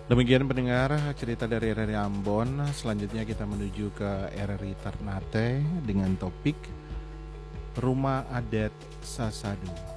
Demikian pendengar cerita dari RRI Ambon. Selanjutnya kita menuju ke RRI Ternate dengan topik Rumah Adat Sasadu.